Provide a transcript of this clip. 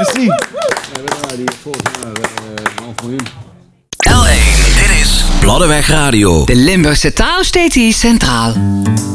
Merci. L1, dit is Bladdeweg Radio. De Limburgse taal steeds hier centraal.